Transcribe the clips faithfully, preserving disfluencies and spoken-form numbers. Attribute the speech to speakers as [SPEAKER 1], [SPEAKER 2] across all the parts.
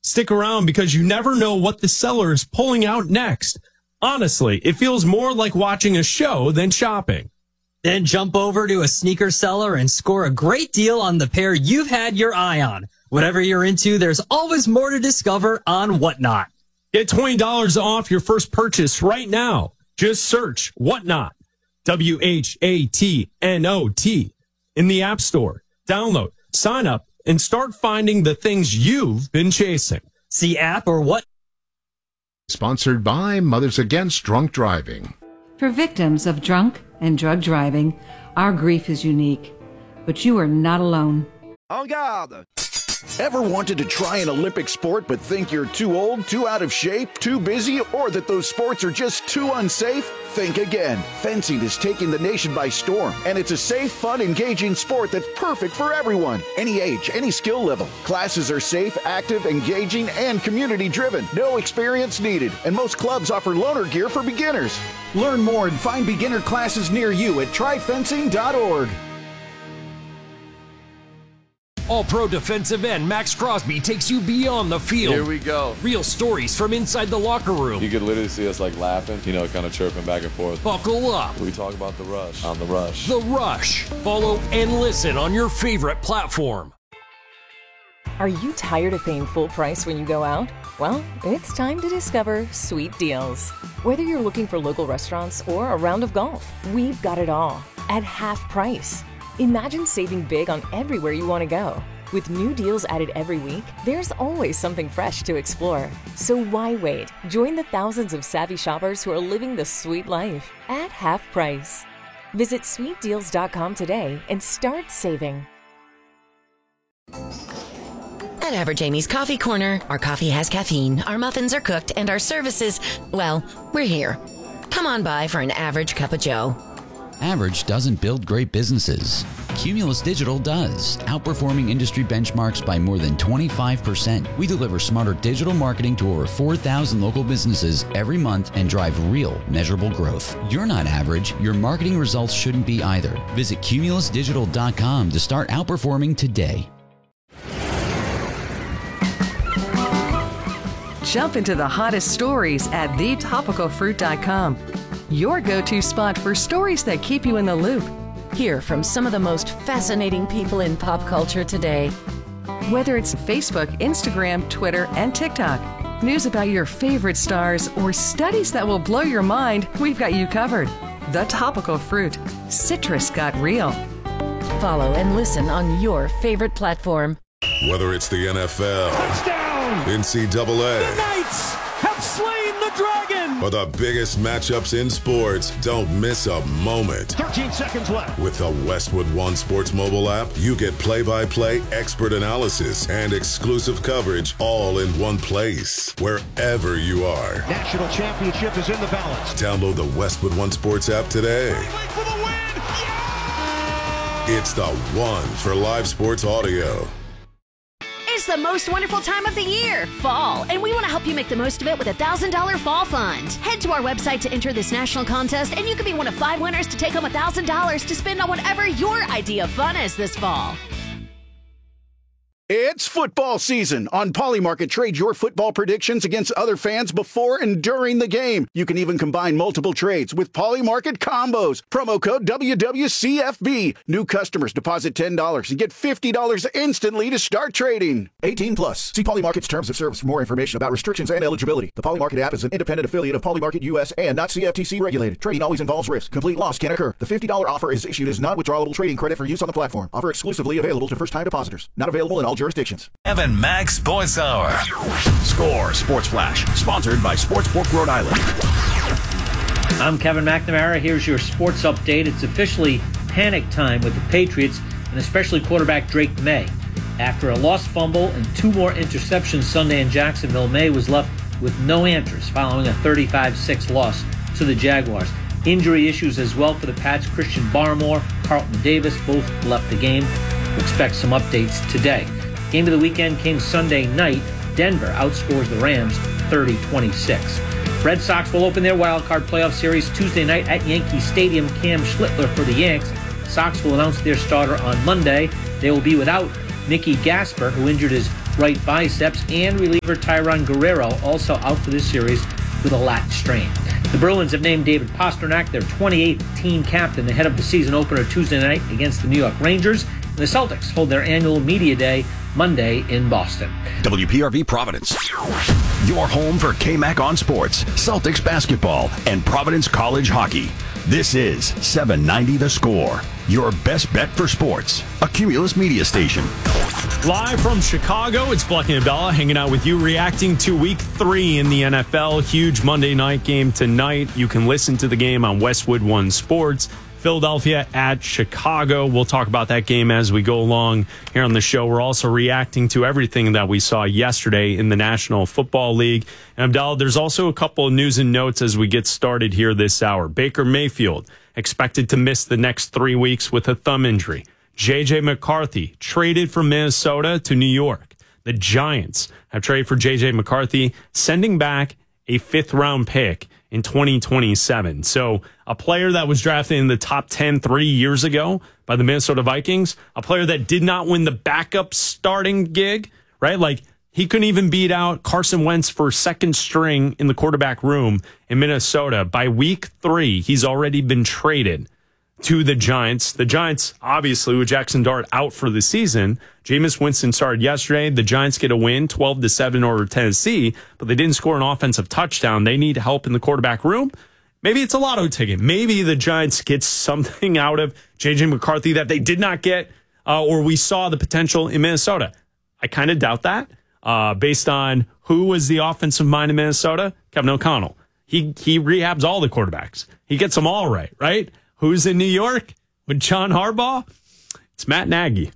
[SPEAKER 1] Stick around because you never know what the seller is pulling out next. Honestly, it feels more like watching a show than shopping.
[SPEAKER 2] Then jump over to a sneaker seller and score a great deal on the pair you've had your eye on. Whatever you're into, there's always more to discover on Whatnot.
[SPEAKER 1] Get twenty dollars off your first purchase right now. Just search Whatnot, W H A T N O T, in the App Store. Download, sign up, and start finding the things you've been chasing.
[SPEAKER 2] See app or what?
[SPEAKER 3] Sponsored by Mothers Against Drunk Driving.
[SPEAKER 4] For victims of drunk and drug driving, our grief is unique, but you are not alone.
[SPEAKER 5] En garde! Ever wanted to try an Olympic sport but think you're too old, too out of shape, too busy, or that those sports are just too unsafe? Think again. Fencing is taking the nation by storm, and it's a safe, fun, engaging sport that's perfect for everyone. Any age, any skill level. Classes are safe, active, engaging, and community-driven. No experience needed, and most clubs offer loaner gear for beginners. Learn more and find beginner classes near you at try fencing dot org.
[SPEAKER 6] All-Pro defensive end Max Crosby takes you beyond the field.
[SPEAKER 7] Here we go.
[SPEAKER 6] Real stories from inside the locker room.
[SPEAKER 7] You could literally see us like laughing, you know, kind of chirping back and forth.
[SPEAKER 6] Buckle up.
[SPEAKER 7] We talk about the rush on The Rush.
[SPEAKER 6] The Rush. Follow and listen on your favorite platform.
[SPEAKER 8] Are you tired of paying full price when you go out? Well, it's time to discover Sweet Deals. Whether you're looking for local restaurants or a round of golf, we've got it all at half price. Imagine saving big on everywhere you want to go. With new deals added every week, there's always something fresh to explore. So why wait? Join the thousands of savvy shoppers who are living the sweet life at half price. Visit sweet deals dot com today and start saving.
[SPEAKER 9] At Average Amy's Coffee Corner, our coffee has caffeine, our muffins are cooked, and our services, well, we're here. Come on by for an average cup of joe.
[SPEAKER 10] Average doesn't build great businesses. Cumulus Digital does, outperforming industry benchmarks by more than twenty-five percent. We deliver smarter digital marketing to over four thousand local businesses every month and drive real, measurable growth. You're not average. Your marketing results shouldn't be either. Visit cumulus digital dot com to start outperforming today.
[SPEAKER 11] Jump into the hottest stories at the topical fruit dot com. Your go-to spot for stories that keep you in the loop.
[SPEAKER 9] Hear from some of the most fascinating people in pop culture today.
[SPEAKER 11] Whether it's Facebook, Instagram, Twitter, and TikTok, news about your favorite stars, or studies that will blow your mind, we've got you covered. The Topical Fruit. Citrus got real.
[SPEAKER 9] Follow and listen on your favorite platform.
[SPEAKER 12] Whether it's the N F L,
[SPEAKER 13] touchdown,
[SPEAKER 12] N C double A,
[SPEAKER 13] the Knights have slain the dragon,
[SPEAKER 12] or the biggest matchups in sports, don't miss a moment.
[SPEAKER 13] thirteen seconds left.
[SPEAKER 12] With the Westwood One Sports mobile app, you get play-by-play, expert analysis, and exclusive coverage all in one place, wherever you are.
[SPEAKER 13] National championship is in the balance.
[SPEAKER 12] Download the Westwood One Sports app today.
[SPEAKER 13] For the win. Yeah!
[SPEAKER 12] It's the one for live sports audio.
[SPEAKER 14] It's the most wonderful time of the year, fall, and we want to help you make the most of it with a one thousand dollars fall fund. Head to our website to enter this national contest, and you could be one of five winners to take home one thousand dollars to spend on whatever your idea of fun is this fall.
[SPEAKER 5] It's football season. On Polymarket, trade your football predictions against other fans before and during the game. You can even combine multiple trades with Polymarket combos. Promo code W W C F B. New customers deposit ten dollars and get fifty dollars instantly to start trading. eighteen plus. See Polymarket's terms of service for more information about restrictions and eligibility. The Polymarket app is an independent affiliate of Polymarket U S and not C F T C regulated. Trading always involves risk. Complete loss can occur. The fifty dollars offer is issued as non-withdrawable trading credit for use on the platform. Offer exclusively available to first-time depositors. Not available in all jurisdictions.
[SPEAKER 15] Kevin Max Sports Hour.
[SPEAKER 16] Score Sports Flash, sponsored by Sportsbook Rhode Island.
[SPEAKER 17] I'm Kevin McNamara. Here's your sports update. It's officially panic time with the Patriots, and especially quarterback Drake May. After a lost fumble and two more interceptions Sunday in Jacksonville, May was left with no answers following a thirty-five six loss to the Jaguars. Injury issues as well for the Pats. Christian Barmore, Carlton Davis both left the game. We expect some updates today. Game of the weekend came Sunday night. Denver outscores the Rams thirty twenty-six. Red Sox will open their wildcard playoff series Tuesday night at Yankee Stadium. Cam Schlittler for the Yanks. Sox will announce their starter on Monday. They will be without Mickey Gasper, who injured his right biceps, and reliever Tyron Guerrero also out for this series with a lat strain. The Bruins have named David Pastrnak their twenty-eighth team captain ahead of the season opener Tuesday night against the New York Rangers. And the Celtics hold their annual media day Monday in Boston.
[SPEAKER 16] W P R V Providence, your home for K-Mac on sports, Celtics basketball, and Providence College hockey. This is seven ninety The Score, your best bet for sports, a Cumulus media station.
[SPEAKER 1] Live from Chicago, it's Black and Abdallah hanging out with you, reacting to week three in the N F L. Huge Monday night game tonight. You can listen to the game on Westwood One Sports. Philadelphia at Chicago. We'll talk about that game as we go along here on the show. We're also reacting to everything that we saw yesterday in the National Football League. And Abdallah, there's also a couple of news and notes as we get started here this hour. Baker Mayfield expected to miss the next three weeks with a thumb injury. J J McCarthy traded from Minnesota to New York. The Giants have traded for J J McCarthy, sending back a fifth round pick in twenty twenty-seven. So a player that was drafted in the top ten three years ago by the Minnesota Vikings, a player that did not win the backup starting gig, right? Like he couldn't even beat out Carson Wentz for second string in the quarterback room in Minnesota. By week three, he's already been traded to the Giants. The Giants, obviously, with Jackson Dart out for the season. Jameis Winston started yesterday. The Giants get a win, twelve to seven over Tennessee, but they didn't score an offensive touchdown. They need help in the quarterback room. Maybe it's a lotto ticket. Maybe the Giants get something out of J J McCarthy that they did not get, uh, or we saw the potential in Minnesota. I kind of doubt that, uh, based on who was the offensive mind in Minnesota. Kevin O'Connell. He, he rehabs all the quarterbacks. He gets them all right, right? Who's in New York with John Harbaugh? It's Matt Nagy.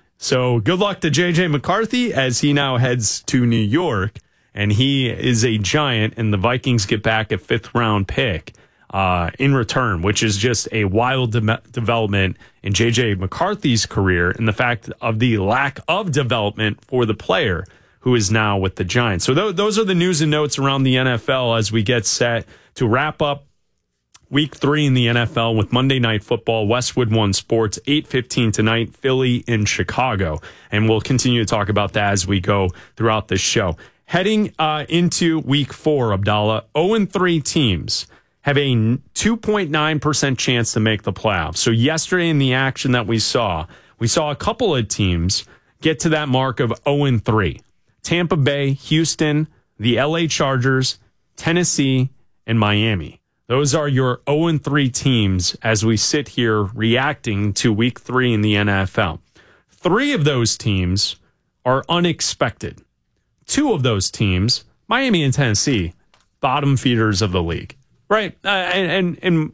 [SPEAKER 1] So good luck to J J McCarthy as he now heads to New York, and he is a Giant, and the Vikings get back a fifth-round pick uh, in return, which is just a wild de- development in J J McCarthy's career and the fact of the lack of development for the player who is now with the Giants. So th- those are the news and notes around the N F L as we get set to wrap up Week three in the N F L with Monday Night Football, Westwood One Sports, eight fifteen tonight, Philly in Chicago. And we'll continue to talk about that as we go throughout this show. Heading uh, into Week four, Abdallah, oh and three teams have a two point nine percent chance to make the playoffs. So yesterday in the action that we saw, we saw a couple of teams get to that mark of oh and three. Tampa Bay, Houston, the L A Chargers, Tennessee, and Miami. Those are your oh and three teams as we sit here reacting to week three in the N F L. Three of those teams are unexpected. Two of those teams, Miami and Tennessee, bottom feeders of the league, right? Uh, and, and, and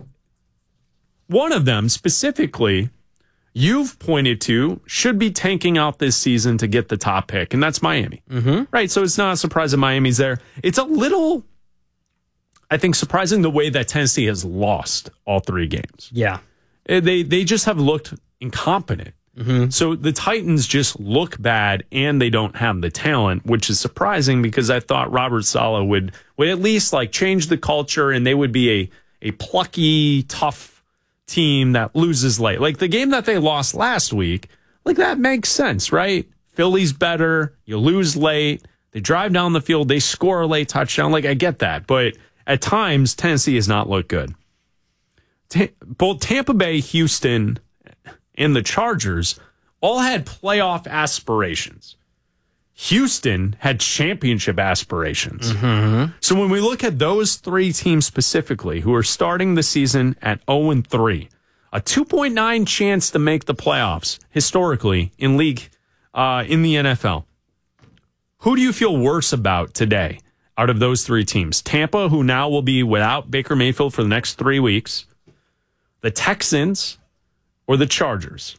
[SPEAKER 1] one of them specifically, you've pointed to, should be tanking out this season to get the top pick, and that's Miami,
[SPEAKER 2] mm-hmm.
[SPEAKER 1] right? So it's not a surprise that Miami's there. It's a little, I think, surprising the way that Tennessee has lost all three games.
[SPEAKER 2] Yeah.
[SPEAKER 1] They they just have looked incompetent.
[SPEAKER 2] Mm-hmm.
[SPEAKER 1] So the Titans just look bad and they don't have the talent, which is surprising because I thought Robert Saleh would, would at least like change the culture and they would be a, a plucky, tough team that loses late. Like the game that they lost last week, like that makes sense, right? Philly's better. You lose late. They drive down the field. They score a late touchdown. Like I get that, but at times, Tennessee has not looked good. T- both Tampa Bay, Houston, and the Chargers all had playoff aspirations. Houston had championship aspirations.
[SPEAKER 2] Mm-hmm.
[SPEAKER 1] So when we look at those three teams specifically who are starting the season at oh and three, a two point nine chance to make the playoffs historically in league, uh, in the N F L. Who do you feel worse about today? Out of those three teams, Tampa, who now will be without Baker Mayfield for the next three weeks, the Texans, or the Chargers?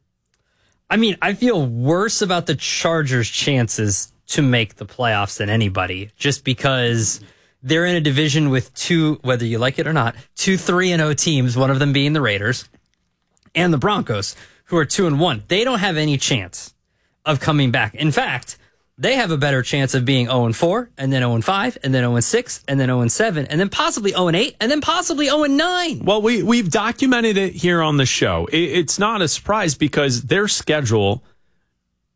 [SPEAKER 2] I mean, I feel worse about the Chargers' chances to make the playoffs than anybody, just because they're in a division with two, whether you like it or not, two three and oh teams, one of them being the Raiders, and the Broncos, who are two and one. They don't have any chance of coming back. In fact, they have a better chance of being oh and four, and then oh and five, and then oh and six, and then oh and seven, and then possibly oh and eight, and then possibly oh and nine.
[SPEAKER 1] Well, we, we've documented it here on the show. It, it's not a surprise because their schedule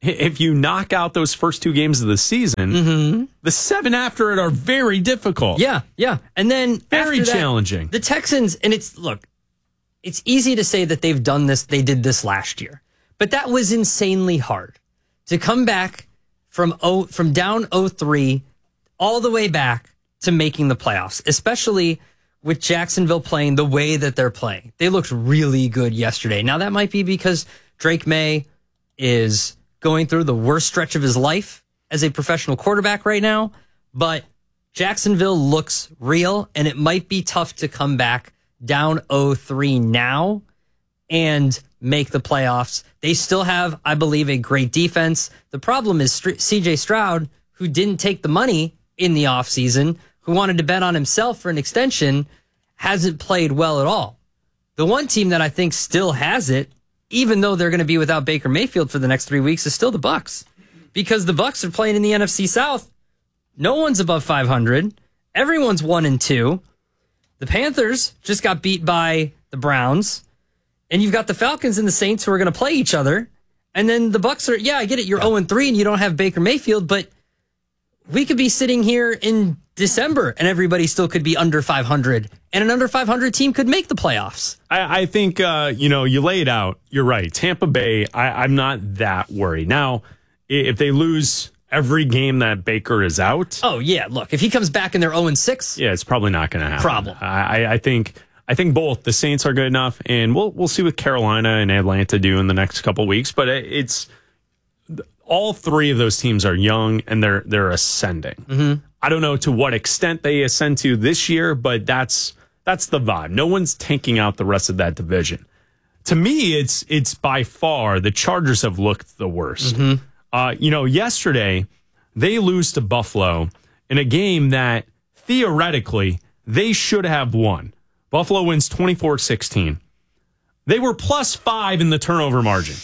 [SPEAKER 1] if you knock out those first two games of the season, mm-hmm. the seven after it are very difficult.
[SPEAKER 2] Yeah, yeah. And then
[SPEAKER 1] very
[SPEAKER 2] after that,
[SPEAKER 1] challenging.
[SPEAKER 2] The Texans, and it's, look, it's easy to say that they've done this, they did this last year, but that was insanely hard to come back from oh, from down oh three all the way back to making the playoffs, especially with Jacksonville playing the way that they're playing. They looked really good yesterday. Now, that might be because Drake May is going through the worst stretch of his life as a professional quarterback right now, but Jacksonville looks real, and it might be tough to come back down oh three now and make the playoffs. They still have, I believe, a great defense. The problem is C J Stroud, who didn't take the money in the offseason, who wanted to bet on himself for an extension, hasn't played well at all. The one team that I think still has it, even though they're going to be without Baker Mayfield for the next three weeks, is still the Bucs, because the Bucs are playing in the N F C South. No one's above five hundred. Everyone's one and two. The Panthers just got beat by the Browns, and you've got the Falcons and the Saints who are going to play each other. And then the Bucs are, yeah, I get it. You're oh and three and you don't have Baker Mayfield, but we could be sitting here in December and everybody still could be under five hundred, and an under five hundred team could make the playoffs.
[SPEAKER 1] I, I think, uh, you know, you lay it out. You're right. Tampa Bay, I, I'm not that worried. Now, if they lose every game that Baker is out.
[SPEAKER 2] Oh, yeah. Look, if he comes back and they're oh and six.
[SPEAKER 1] Yeah, it's probably not going to happen.
[SPEAKER 2] Problem.
[SPEAKER 1] I, I think I think both the Saints are good enough, and we'll we'll see what Carolina and Atlanta do in the next couple of weeks. But it's all three of those teams are young and they're they're ascending.
[SPEAKER 2] Mm-hmm.
[SPEAKER 1] I don't know to what extent they ascend to this year, but that's that's the vibe. No one's tanking out the rest of that division. To me, it's it's by far the Chargers have looked the worst.
[SPEAKER 2] Mm-hmm.
[SPEAKER 1] Uh, you know, yesterday they lose to Buffalo in a game that theoretically they should have won. Buffalo wins twenty-four sixteen. They were plus five in the turnover margin.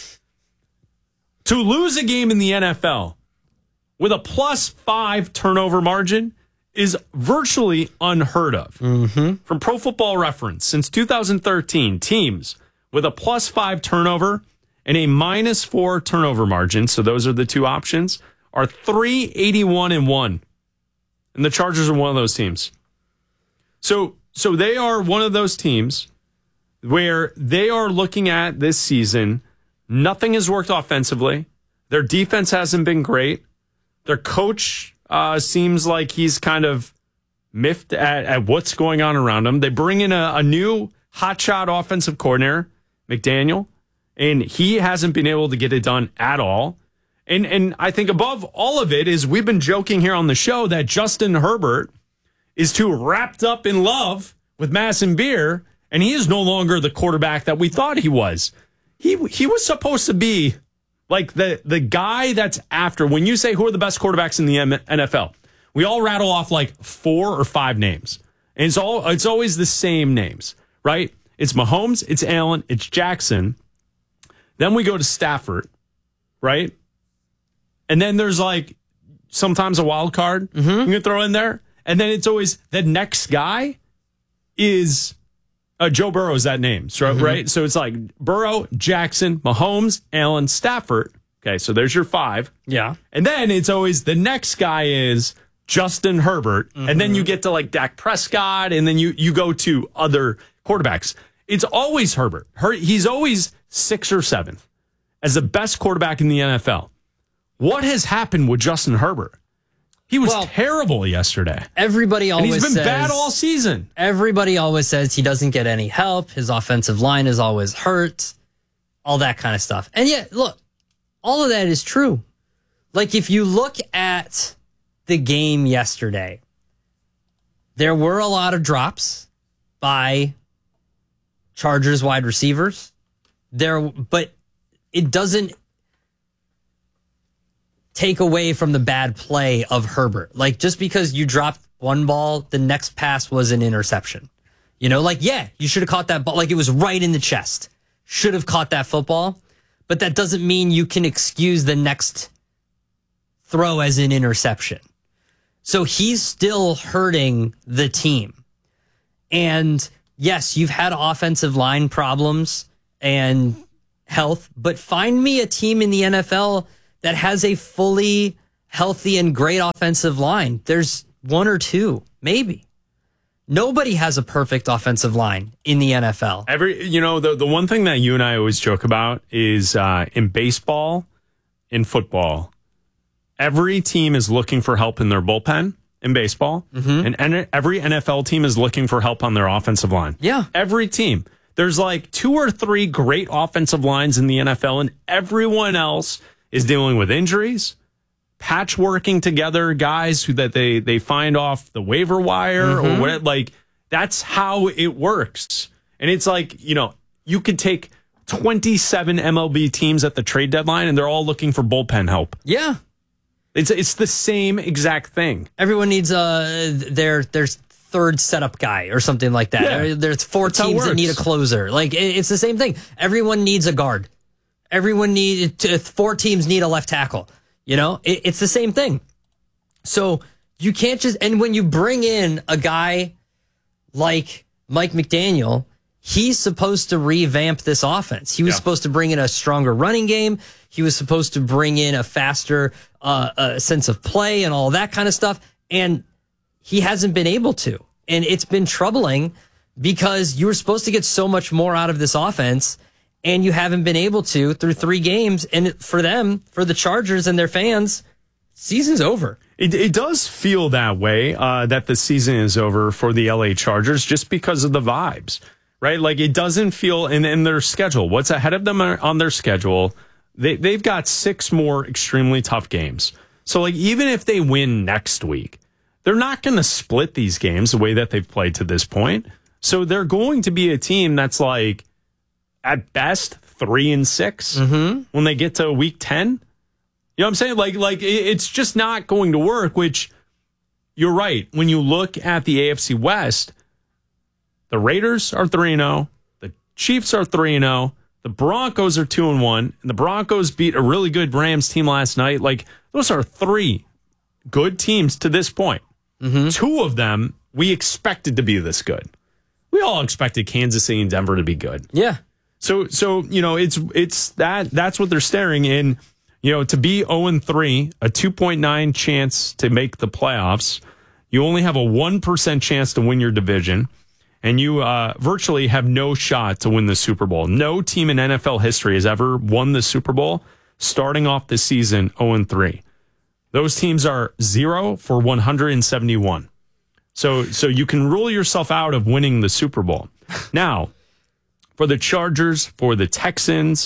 [SPEAKER 1] To lose a game in the N F L with a plus five turnover margin is virtually unheard of.
[SPEAKER 2] Mm-hmm.
[SPEAKER 1] From Pro Football Reference, since two thousand thirteen, teams with a plus five turnover and a minus four turnover margin, so those are the two options, are three eighty-one and one. And the Chargers are one of those teams. So, so they are one of those teams where they are looking at this season. Nothing has worked offensively. Their defense hasn't been great. Their coach uh, seems like he's kind of miffed at, at what's going on around him. They bring in a, a new hotshot offensive coordinator, McDaniel, and he hasn't been able to get it done at all. And and I think above all of it is we've been joking here on the show that Justin Herbert is too wrapped up in love with Madison Beer, and he is no longer the quarterback that we thought he was. He he was supposed to be like the, the guy that's after. When you say who are the best quarterbacks in the N F L, we all rattle off like four or five names. And it's all it's always the same names, right? It's Mahomes, it's Allen, it's Jackson. Then we go to Stafford, right? And then there's like sometimes a wild card
[SPEAKER 2] mm-hmm.
[SPEAKER 1] you can throw in there. And then it's always the next guy is Uh, Joe Burrow is that name, right?
[SPEAKER 2] Mm-hmm.
[SPEAKER 1] right? So it's like Burrow, Jackson, Mahomes, Allen, Stafford. Okay, so there's your five.
[SPEAKER 2] Yeah.
[SPEAKER 1] And then it's always the next guy is Justin Herbert.
[SPEAKER 2] Mm-hmm.
[SPEAKER 1] And then you get to like Dak Prescott, and then you, you go to other quarterbacks. It's always Herbert. Her, he's always sixth or seventh as the best quarterback in the N F L. What has happened with Justin Herbert? He was
[SPEAKER 2] well,
[SPEAKER 1] terrible yesterday.
[SPEAKER 2] Everybody always
[SPEAKER 1] and he's been
[SPEAKER 2] says,
[SPEAKER 1] bad all season.
[SPEAKER 2] Everybody always says he doesn't get any help. His offensive line is always hurt. All that kind of stuff. And yet, look, all of that is true. Like, if you look at the game yesterday, there were a lot of drops by Chargers wide receivers. There, but it doesn't take away from the bad play of Herbert. Like, just because you dropped one ball, the next pass was an interception. You know, like, yeah, you should have caught that ball. Like, it was right in the chest. Should have caught that football. But that doesn't mean you can excuse the next throw as an interception. So he's still hurting the team. And yes, you've had offensive line problems and health, but find me a team in the N F L that has a fully healthy and great offensive line. There's one or two, maybe. Nobody has a perfect offensive line in the N F L.
[SPEAKER 1] Every, you know, the, the one thing that you and I always joke about is uh, in baseball, in football, every team is looking for help in their bullpen in baseball, mm-hmm. and en- every N F L team is looking for help on their offensive line.
[SPEAKER 2] Yeah.
[SPEAKER 1] Every team. There's like two or three great offensive lines in the N F L, and everyone else is dealing with injuries, patchworking together guys who that they they find off the waiver wire mm-hmm. or what. Like, that's how it works. And it's like, you know, you could take twenty-seven M L B teams at the trade deadline, and they're all looking for bullpen help.
[SPEAKER 2] Yeah.
[SPEAKER 1] It's it's the same exact thing.
[SPEAKER 2] Everyone needs uh their their third setup guy or something like that.
[SPEAKER 1] Yeah.
[SPEAKER 2] There's four
[SPEAKER 1] That's
[SPEAKER 2] teams that need a closer. Like, it's the same thing. Everyone needs a guard. Everyone need to, four teams need a left tackle. You know, it, it's the same thing. So you can't just, and when you bring in a guy like Mike McDaniel, he's supposed to revamp this offense. He was yeah. supposed to bring in a stronger running game. He was supposed to bring in a faster uh, uh, sense of play and all that kind of stuff. And he hasn't been able to. And it's been troubling because you were supposed to get so much more out of this offense, and you haven't been able to through three games. And for them, for the Chargers and their fans, season's over.
[SPEAKER 1] It, it does feel that way, uh, that the season is over for the L A Chargers just because of the vibes, right? Like, it doesn't feel in, in their schedule. What's ahead of them on their schedule? They, they've got six more extremely tough games. So, like, even if they win next week, they're not going to split these games the way that they've played to this point. So they're going to be a team that's like, at best, three and six
[SPEAKER 2] mm-hmm.
[SPEAKER 1] when they get to week ten. You know what I'm saying? Like, like it's just not going to work, which you're right. When you look at the A F C West, the Raiders are three and oh, the Chiefs are three and oh, the Broncos are two and one, and the Broncos beat a really good Rams team last night. Like, those are three good teams to this point.
[SPEAKER 2] Mm-hmm.
[SPEAKER 1] Two of them we expected to be this good. We all expected Kansas City and Denver to be good.
[SPEAKER 2] Yeah.
[SPEAKER 1] So, so you know, it's it's that that's what they're staring in. You know, to be oh and three, a two point nine chance to make the playoffs. You only have a one percent chance to win your division, and you uh, virtually have no shot to win the Super Bowl. No team in N F L history has ever won the Super Bowl starting off the season oh and three. Those teams are zero for one hundred seventy-one. So, so you can rule yourself out of winning the Super Bowl. Now, for the Chargers, for the Texans,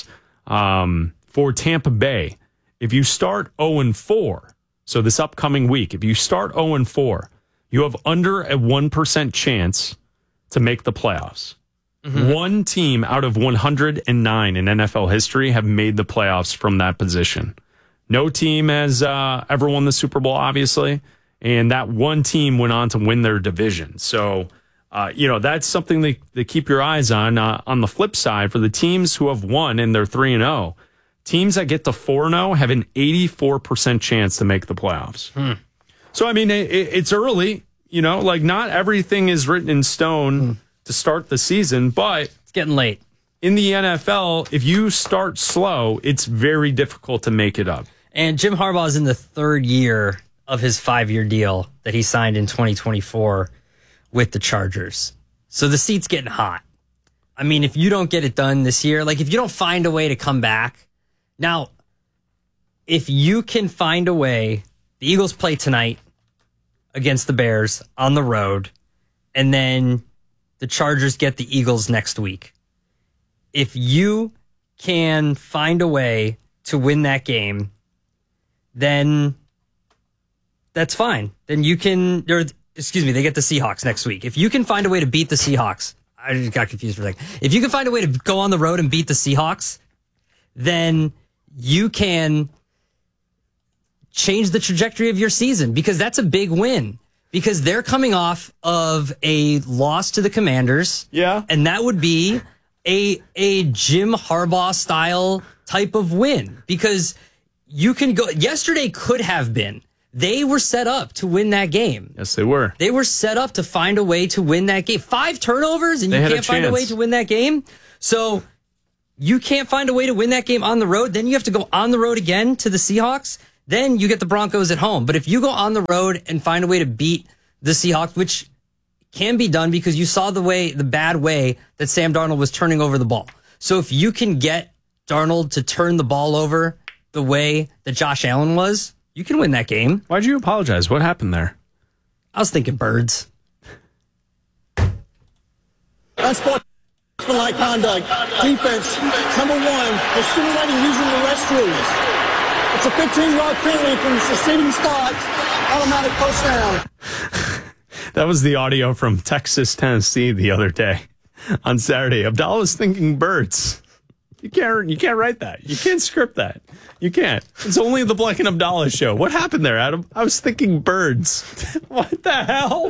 [SPEAKER 1] um, for Tampa Bay, if you start oh and four, so this upcoming week, if you start oh and four, you have under a one percent chance to make the playoffs. Mm-hmm. One team out of one hundred nine in N F L history have made the playoffs from that position. No team has uh, ever won the Super Bowl, obviously, and that one team went on to win their division. So, uh, you know, that's something that, that keep your eyes on. Uh, on the flip side, for the teams who have won and they're three and oh, teams that get to four and oh have an eighty-four percent chance to make the playoffs.
[SPEAKER 2] Hmm.
[SPEAKER 1] So, I mean, it, it's early. You know, like, not everything is written in stone hmm. to start the season, but
[SPEAKER 2] it's getting late.
[SPEAKER 1] In the N F L, if you start slow, it's very difficult to make it up.
[SPEAKER 2] And Jim Harbaugh is in the third year of his five-year deal that he signed in twenty twenty-four with the Chargers. So the seat's getting hot. I mean, if you don't get it done this year, like if you don't find a way to come back. Now, if you can find a way, the Eagles play tonight against the Bears on the road, and then the Chargers get the Eagles next week. If you can find a way to win that game, then that's fine. Then you can, or excuse me, they get the Seahawks next week. If you can find a way to beat the Seahawks, I just got confused for a second. If you can find a way to go on the road and beat the Seahawks, then you can change the trajectory of your season, because that's a big win. Because they're coming off of a loss to the Commanders.
[SPEAKER 1] Yeah.
[SPEAKER 2] And that would be a a Jim Harbaugh style type of win. Because you can go, yesterday could have been, they were set up to win that game.
[SPEAKER 1] Yes, they were.
[SPEAKER 2] They were set up to find a way to win that game. Five turnovers and
[SPEAKER 1] They
[SPEAKER 2] you
[SPEAKER 1] had a
[SPEAKER 2] can't find a way
[SPEAKER 1] chance.
[SPEAKER 2] to win that game. So you can't find a way to win that game on the road, then you have to go on the road again to the Seahawks. Then you get the Broncos at home. But if you go on the road and find a way to beat the Seahawks, which can be done because you saw the way, the bad way that Sam Darnold was turning over the ball. So if you can get Darnold to turn the ball over the way that Josh Allen was, you can win that game.
[SPEAKER 1] Why'd you apologize? What happened there?
[SPEAKER 2] I was thinking birds.
[SPEAKER 18] Unsportsmanlike conduct. Defense, number one, for simulating using the restrooms. It's a fifteen-yard penalty from the succeeding spot. Automatic first down.
[SPEAKER 1] That was the audio from Texas, Tennessee the other day on Saturday. Abdallah was thinking birds. You can't, you can't write that. You can't script that. You can't. It's only the Black and Abdallah show. What happened there, Adam? I was thinking birds. What the hell?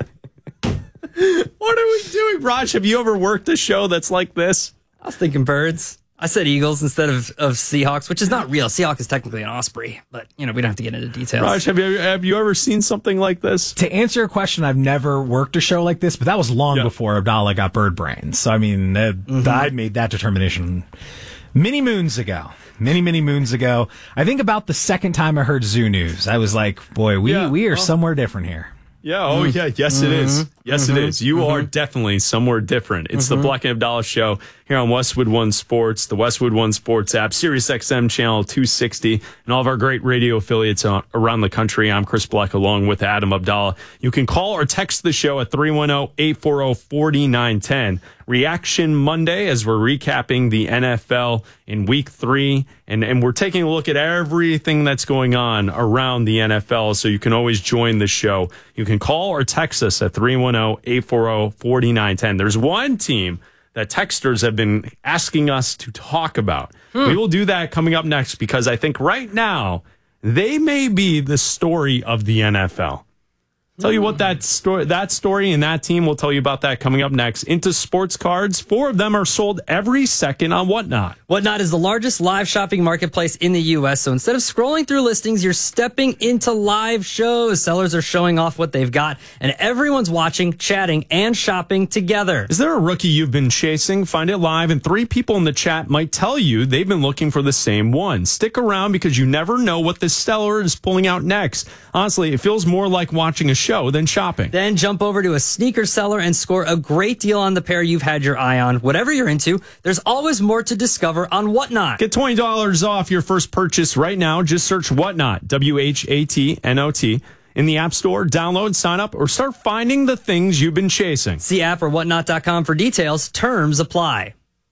[SPEAKER 1] What are we doing? Raj, have you ever worked a show that's like this?
[SPEAKER 2] I was thinking birds. I said Eagles instead of, of Seahawks, which is not real. Seahawk is technically an osprey, but you know we don't have to get into details.
[SPEAKER 1] Raj, have you have you ever seen something like this?
[SPEAKER 19] To answer your question, I've never worked a show like this, but that was long yeah. before Abdallah got bird brain. So I mean, uh, mm-hmm. I made that determination many moons ago. Many, many moons ago. I think about the second time I heard Zoo News, I was like, boy, we, yeah. we are oh. somewhere different here.
[SPEAKER 1] Yeah, oh yeah, yes it is. Yes
[SPEAKER 2] mm-hmm.
[SPEAKER 1] it is. You
[SPEAKER 2] mm-hmm.
[SPEAKER 1] are definitely somewhere different. It's mm-hmm. the Black and Abdallah show here on Westwood One Sports, the Westwood One Sports app, Sirius X M channel two sixty, and all of our great radio affiliates around the country. I'm Chris Black along with Adam Abdallah. You can call or text the show at three one zero, eight four zero, four nine one zero. Reaction Monday as we're recapping the N F L in week three, and, and we're taking a look at everything that's going on around the N F L, so you can always join the show. You can call or text us at three one zero, eight four zero, four nine one zero. There's one team that texters have been asking us to talk about. Hmm. We will do that coming up next because I think right now they may be the story of the N F L. Tell you what, that story, that story and that team, we'll tell you about that coming up next. Into sports cards, four of them are sold every second on Whatnot.
[SPEAKER 2] Whatnot is the largest live shopping marketplace in the U S, so instead of scrolling through listings, you're stepping into live shows. Sellers are showing off what they've got, and everyone's watching, chatting, and shopping together.
[SPEAKER 1] Is there a rookie you've been chasing? Find it live, and three people in the chat might tell you they've been looking for the same one. Stick around because you never know what the seller is pulling out next. Honestly, it feels more like watching a show than shopping.
[SPEAKER 2] Then jump over to a sneaker seller and score a great deal on the pair you've had your eye on. Whatever you're into, there's always more to discover on Whatnot.
[SPEAKER 1] Get twenty dollars off your first purchase right now. Just search Whatnot, W H A T N O T, in the App Store. Download, sign up, or start finding the things you've been chasing.
[SPEAKER 2] See app or whatnot dot com for details. Terms apply.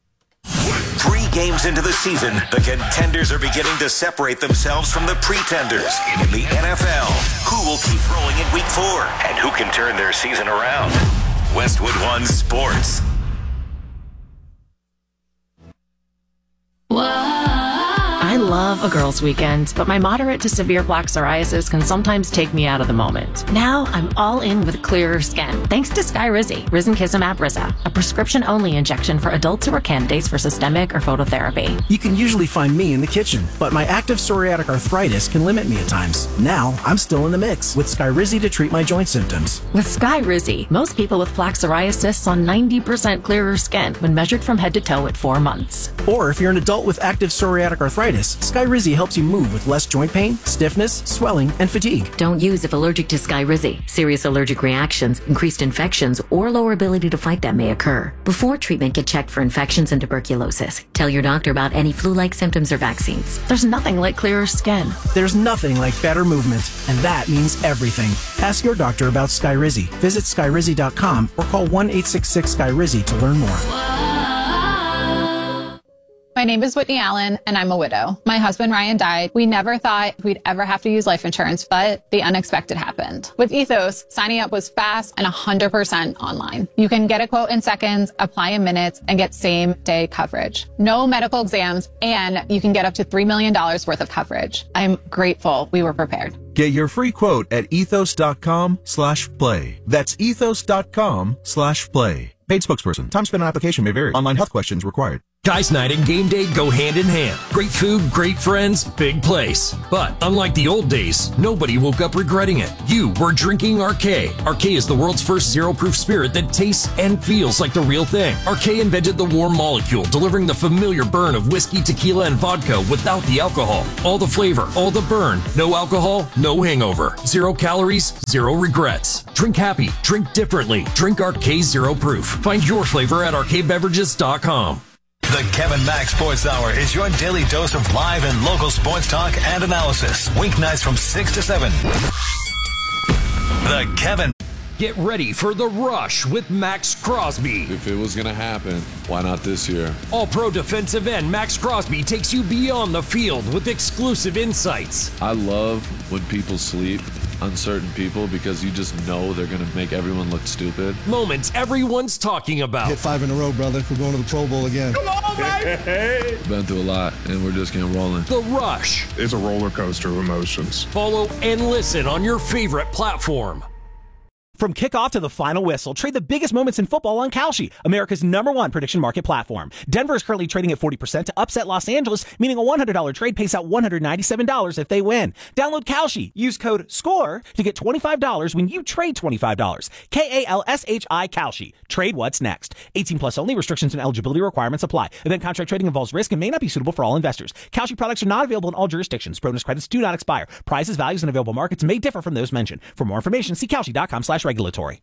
[SPEAKER 15] Three games into the season, the contenders are beginning to separate themselves from the pretenders. In the N F L, who will keep rolling in week four? And who can turn their season around? Westwood One Sports.
[SPEAKER 20] I love a girls' weekend, but my moderate to severe plaque psoriasis can sometimes take me out of the moment. Now I'm all in with clearer skin, thanks to Skyrizi, Risankizumab Riza, a prescription-only injection for adults who are candidates for systemic or phototherapy.
[SPEAKER 21] You can usually find me in the kitchen, but my active psoriatic arthritis can limit me at times. Now I'm still in the mix with Skyrizi to treat my joint symptoms.
[SPEAKER 20] With Skyrizi, most people with plaque psoriasis saw ninety percent clearer skin when measured from head to toe at four months.
[SPEAKER 21] Or if you're an adult with active psoriatic arthritis, Skyrizi helps you move with less joint pain, stiffness, swelling, and fatigue.
[SPEAKER 22] Don't use if allergic to Skyrizi. Serious allergic reactions, increased infections, or lower ability to fight them may occur. Before treatment, get checked for infections and tuberculosis. Tell your doctor about any flu-like symptoms or vaccines.
[SPEAKER 20] There's nothing like clearer skin.
[SPEAKER 21] There's nothing like better movement, and that means everything. Ask your doctor about Skyrizi. Visit Skyrizi dot com or call one eight six six Skyrizi to learn more.
[SPEAKER 23] My name is Whitney Allen, and I'm a widow. My husband, Ryan, died. We never thought we'd ever have to use life insurance, but the unexpected happened. With Ethos, signing up was fast and one hundred percent online. You can get a quote in seconds, apply in minutes, and get same-day coverage. No medical exams, and you can get up to three million dollars worth of coverage. I'm grateful we were prepared.
[SPEAKER 24] Get your free quote at ethos dot com slash play. That's ethos dot com slash play. Paid spokesperson. Time spent on application may vary. Online health questions required.
[SPEAKER 3] Guys night and game day go hand in hand. Great food, great friends, big place. But unlike the old days, nobody woke up regretting it. You were drinking R K. R K is the world's first zero-proof spirit that tastes and feels like the real thing. R K invented the warm molecule, delivering the familiar burn of whiskey, tequila, and vodka without the alcohol. All the flavor, all the burn. No alcohol, no hangover. Zero calories, zero regrets. Drink happy, drink differently. Drink R K Zero Proof. Find your flavor at R K beverages dot com.
[SPEAKER 15] The Kevin Mack Sports Hour is your daily dose of live and local sports talk and analysis. Weeknights from six to seven. The Kevin.
[SPEAKER 3] Get ready for the rush with Max Crosby.
[SPEAKER 4] If it was going to happen, why not this year?
[SPEAKER 3] All-pro defensive end Max Crosby takes you beyond the field with exclusive insights.
[SPEAKER 4] I love when people sleep on certain people because you just know they're going to make everyone look stupid.
[SPEAKER 3] Moments everyone's talking about.
[SPEAKER 6] Hit five in a row, brother. We're going to the Pro Bowl again.
[SPEAKER 4] Come on, baby! Been through a lot, and we're just getting rolling.
[SPEAKER 3] The Rush.
[SPEAKER 7] It's a roller coaster of emotions.
[SPEAKER 3] Follow and listen on your favorite platform.
[SPEAKER 25] From kickoff to the final whistle, trade the biggest moments in football on Kalshi, America's number one prediction market platform. Denver is currently trading at forty percent to upset Los Angeles, meaning a one hundred dollars trade pays out one hundred ninety-seven dollars if they win. Download Kalshi. Use code SCORE to get twenty-five dollars when you trade twenty-five dollars. K A L S H I Kalshi. Trade what's next. eighteen plus only. Restrictions and eligibility requirements apply. Event contract trading involves risk and may not be suitable for all investors. Kalshi products are not available in all jurisdictions. Bonus credits do not expire. Prizes, values, and available markets may differ from those mentioned. For more information, see Kalshi.com slash regulatory.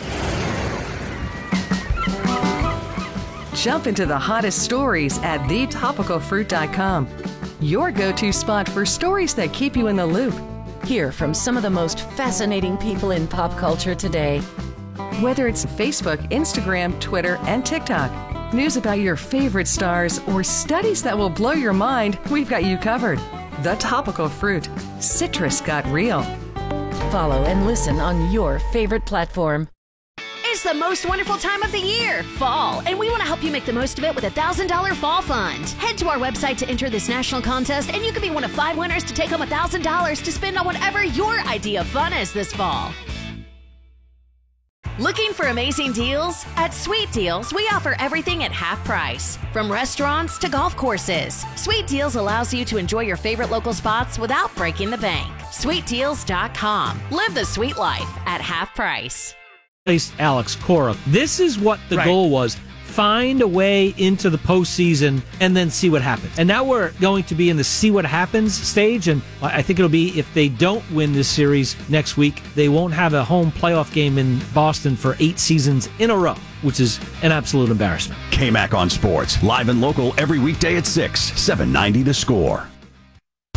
[SPEAKER 11] Jump into the hottest stories at the topical fruit dot com. Your go-to spot for stories that keep you in the loop.
[SPEAKER 8] Hear from some of the most fascinating people in pop culture today.
[SPEAKER 11] Whether it's Facebook, Instagram, Twitter, and TikTok, news about your favorite stars, or studies that will blow your mind, we've got you covered. The Topical Fruit. Citrus got real.
[SPEAKER 8] Follow and listen on your favorite platform.
[SPEAKER 14] It's the most wonderful time of the year, fall, and we want to help you make the most of it with a one thousand dollars fall fund. Head to our website to enter this national contest, and you could be one of five winners to take home one thousand dollars to spend on whatever your idea of fun is this fall. Looking for amazing deals? At Sweet Deals, we offer everything at half price, from restaurants to golf courses. Sweet Deals allows you to enjoy your favorite local spots without breaking the bank. sweet deals dot com. Live the sweet life at half price.
[SPEAKER 17] Alex Cora. This is what the right. goal was. Find a way into the postseason and then see what happens. And now we're going to be in the see what happens stage, and I think it'll be if they don't win this series next week, they won't have a home playoff game in Boston for eight seasons in a row, which is an absolute embarrassment.
[SPEAKER 16] K-Mac on Sports, live and local every weekday at six, seven ninety The Score.